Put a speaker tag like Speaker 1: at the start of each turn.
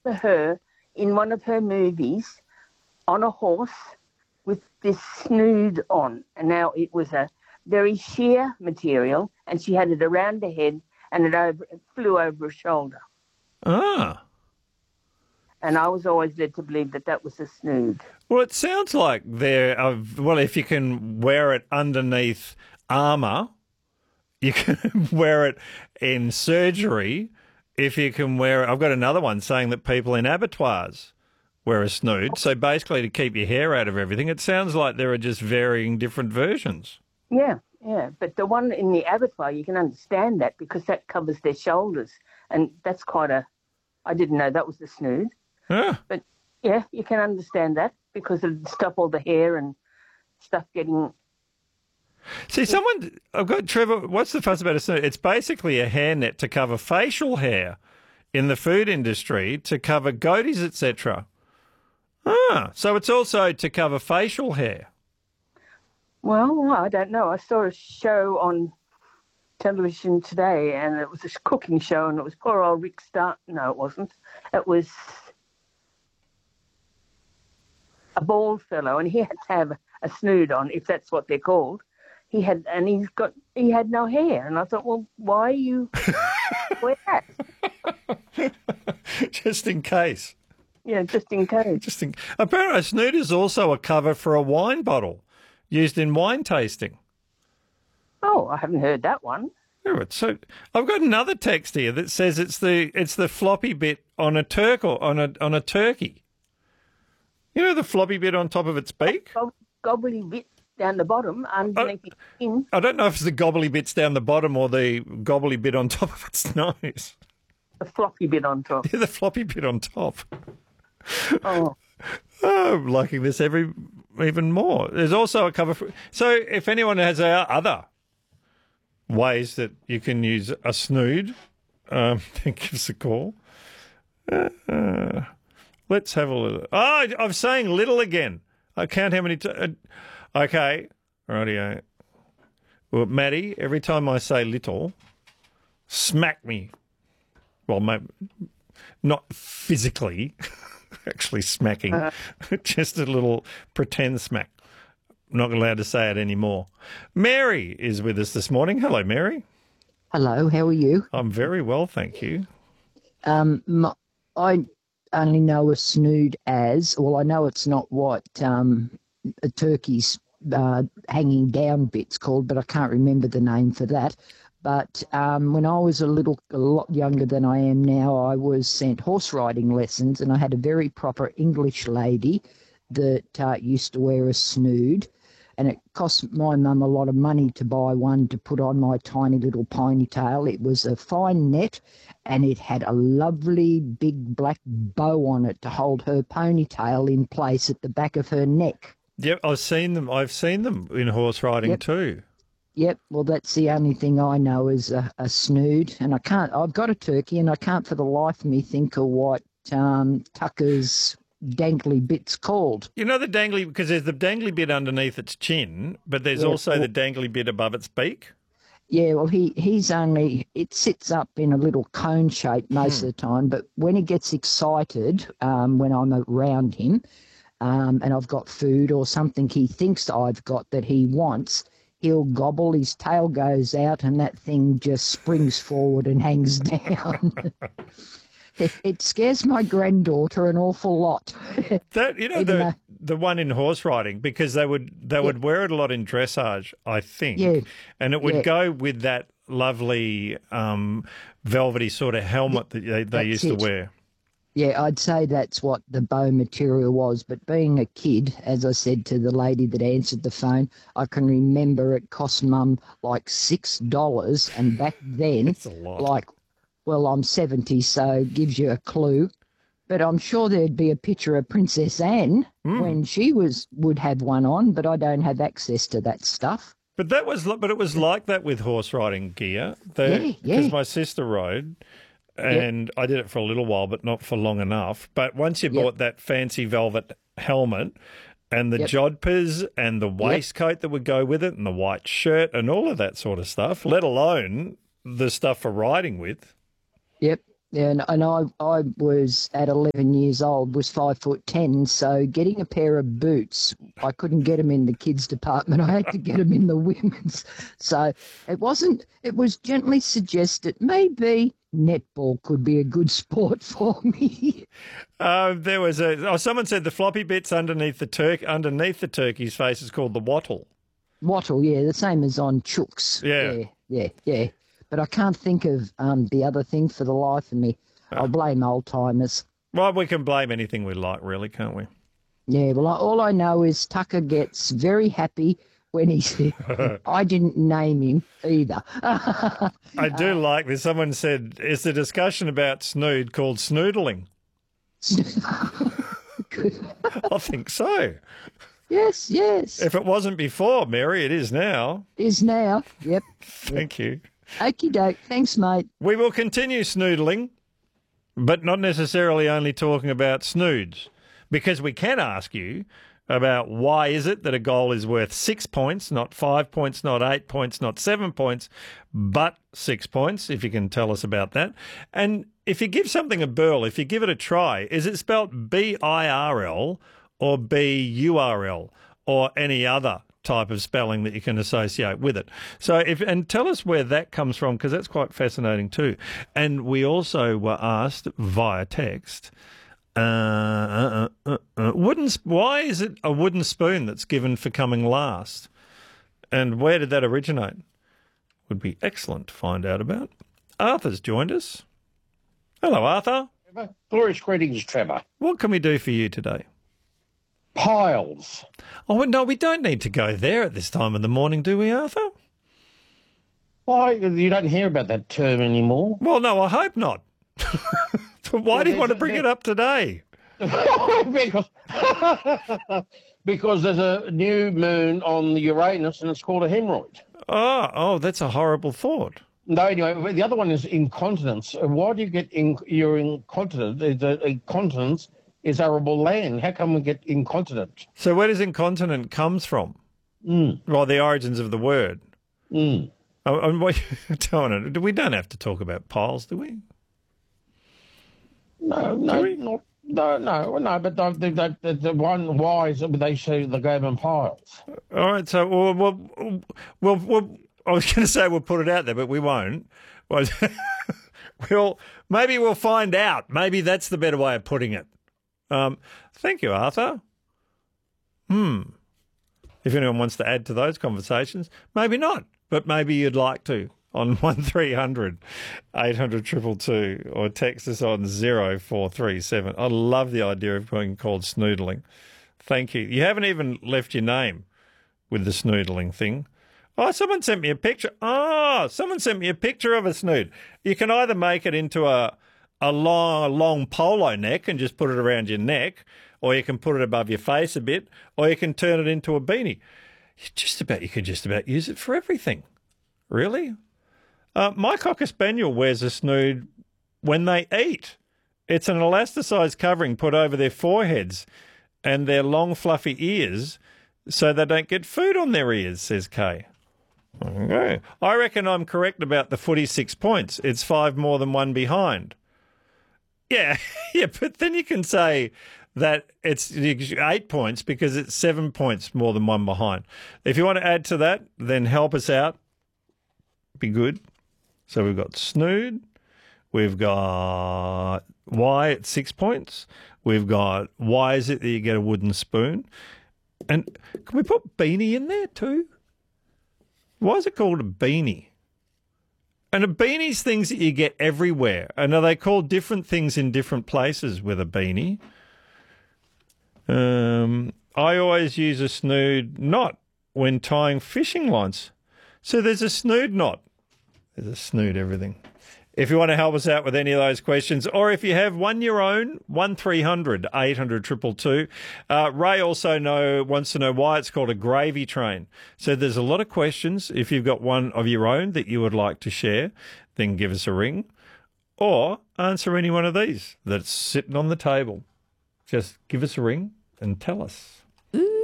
Speaker 1: remember her in one of her movies on a horse with this snood on. And now it was a very sheer material, and she had it around her head, and it flew over her shoulder.
Speaker 2: Ah.
Speaker 1: And I was always led to believe that that was a snood.
Speaker 2: Well, it sounds like well, if you can wear it underneath armour, you can wear it in surgery. If you can wear it, I've got another one saying that people in abattoirs wear a snood. So basically to keep your hair out of everything. It sounds like there are just varying different versions.
Speaker 1: Yeah. But the one in the abattoir, you can understand that because that covers their shoulders. And that's I didn't know that was the snood.
Speaker 2: Yeah.
Speaker 1: But, yeah, you can understand that because it'd stop all the hair and stuff getting...
Speaker 2: See, I've got Trevor, what's the fuss about a snood? It's basically a hairnet to cover facial hair in the food industry, to cover goatees, etc. Ah, so it's also to cover facial hair.
Speaker 1: Well, I don't know. I saw a show on television today, and it was a cooking show, and it was poor old Rick Stark. No, it wasn't. It was a bald fellow, and he had to have a snood on, if that's what they're called. He had no hair, and I thought, well, why you wear that?
Speaker 2: Just in case.
Speaker 1: Yeah, just in case.
Speaker 2: Apparently, a snood is also a cover for a wine bottle used in wine tasting.
Speaker 1: Oh, I haven't heard that one.
Speaker 2: Yeah, so I've got another text here that says it's the floppy bit on a turkey. You know the floppy bit on top of its beak?
Speaker 1: Gobbly bit down the bottom underneath the skin.
Speaker 2: I don't know if it's the gobbly bits down the bottom or the gobbly bit on top of its nose.
Speaker 1: The floppy bit on top.
Speaker 2: Yeah, the floppy bit on top.
Speaker 1: Oh.
Speaker 2: Oh, I'm liking this even more. There's also a cover for... So if anyone has other ways that you can use a snood, give us a call. Let's have a look. Oh, I'm saying little again. I count how many... Okay, rightio. Well, Maddie, every time I say little, smack me. Well, maybe not physically, actually smacking, just a little pretend smack. I'm not allowed to say it anymore. Mary is with us this morning. Hello, Mary.
Speaker 3: Hello, how are you?
Speaker 2: I'm very well, thank you.
Speaker 3: I only know a snood as, well, I know it's not what a turkey's hanging down bit's called, but I can't remember the name for that. But when I was a lot younger than I am now, I was sent horse riding lessons, and I had a very proper English lady that used to wear a snood, and it cost my mum a lot of money to buy one to put on my tiny little ponytail. It was a fine net, and it had a lovely big black bow on it to hold her ponytail in place at the back of her neck.
Speaker 2: Yep, I've seen them in horse riding too.
Speaker 3: Yep, well, that's the only thing I know is a snood, and I've got a turkey, and I can't for the life of me think of what Tucker's dangly bit's called.
Speaker 2: You know the dangly, because there's the dangly bit underneath its chin, but there's also the dangly bit above its beak.
Speaker 3: Yeah, well, it sits up in a little cone shape most of the time, but when he gets excited, when I'm around him, and I've got food or something he thinks I've got that he wants, he'll gobble, his tail goes out, and that thing just springs forward and hangs down. It scares my granddaughter an awful lot.
Speaker 2: That the one in horse riding, because they would wear it a lot in dressage, I think.
Speaker 3: Yeah.
Speaker 2: And it would go with that lovely velvety sort of helmet that they used to wear.
Speaker 3: Yeah, I'd say that's what the bow material was. But being a kid, as I said to the lady that answered the phone, I can remember it cost Mum like $6, and back then,
Speaker 2: That's a lot.
Speaker 3: Well, I'm 70, so it gives you a clue. But I'm sure there'd be a picture of Princess Anne when she would have one on, but I don't have access to that stuff.
Speaker 2: But it was like that with horse riding gear. Because my sister rode, and I did it for a little while, but not for long enough. But once you bought that fancy velvet helmet and the jodhpurs and the waistcoat that would go with it and the white shirt and all of that sort of stuff, let alone the stuff for riding with.
Speaker 3: Yep. Yeah, and I was at 11 years old, was 5'10", so getting a pair of boots, I couldn't get them in the kids department. I had to get them in the women's. So it was gently suggested maybe netball could be a good sport for me.
Speaker 2: There was someone said the floppy bits underneath the turkey's face is called the wattle.
Speaker 3: Wattle, yeah, the same as on chooks. Yeah. But I can't think of the other thing for the life of me. I'll blame old timers.
Speaker 2: Well, we can blame anything we like, really, can't we?
Speaker 3: Yeah, well, all I know is Tucker gets very happy when he I didn't name him either.
Speaker 2: I do like this. Someone said, is the discussion about snood called snoodling? I think so.
Speaker 3: Yes.
Speaker 2: If it wasn't before, Mary, it is now.
Speaker 3: Is now, yep.
Speaker 2: Thank you.
Speaker 3: Okie doke. Thanks, mate.
Speaker 2: We will continue snoodling, but not necessarily only talking about snoods, because we can ask you about why is it that a goal is worth 6 points, not 5 points, not 8 points, not 7 points, but 6 points, if you can tell us about that. And if you give something a burl, if you give it a try, is it spelt B-I-R-L or B-U-R-L or any other type of spelling that you can associate with it? So and tell us where that comes from, because that's quite fascinating too. And we also were asked via text, why is it a wooden spoon that's given for coming last? And where did that originate? Would be excellent to find out about. Arthur's joined us. Hello, Arthur.
Speaker 4: Glorious greetings, Trevor.
Speaker 2: What can we do for you today?
Speaker 4: Piles.
Speaker 2: Oh, no, we don't need to go there at this time of the morning, do we, Arthur?
Speaker 4: Why? You don't hear about that term anymore.
Speaker 2: Well, no, I hope not. Why do you want to bring it up today?
Speaker 4: because there's a new moon on the Uranus and it's called a hemorrhoid.
Speaker 2: Oh, that's a horrible thought.
Speaker 4: No, anyway, the other one is incontinence. Why do you get you're incontinent? Incontinence is arable land. How come we get incontinent?
Speaker 2: So where does incontinent comes from? Well, the origins of the word. We don't have to talk about piles, do we?
Speaker 4: No, but the one why is they say the game in piles.
Speaker 2: All right, so I was going to say we'll put it out there, but we won't. Maybe we'll find out. Maybe that's the better way of putting it. Thank you, Arthur. If anyone wants to add to those conversations, maybe not, but maybe you'd like to on 1300 800 222 or text us on 0437. I love the idea of being called snoodling. Thank you. You haven't even left your name with the snoodling thing. Oh, someone sent me a picture. Someone sent me a picture of a snood. You can either make it into a long polo neck and just put it around your neck, or you can put it above your face a bit, or you can turn it into a beanie. You can just about use it for everything. Really? My Cocker Spaniel wears a snood when they eat. It's an elasticized covering put over their foreheads and their long fluffy ears so they don't get food on their ears, says Kay. Okay. I reckon I'm correct about the footy 6 points. It's 5 more than 1 behind. Yeah, but then you can say that it's 8 points because it's 7 points more than 1 behind. If you want to add to that, then help us out. Be good. So we've got snood. We've got why it's 6 points. We've got why is it that you get a wooden spoon. And can we put beanie in there too? Why is it called a beanie? And a beanie's things that you get everywhere. And are they called different things in different places with a beanie? I always use a snood knot when tying fishing lines. So there's a snood knot. There's a snood everything. If you want to help us out with any of those questions, or if you have one your own, 1300 800 222. Ray also wants to know why it's called a gravy train. So there's a lot of questions. If you've got one of your own that you would like to share, then give us a ring, or answer any one of these that's sitting on the table. Just give us a ring and tell us.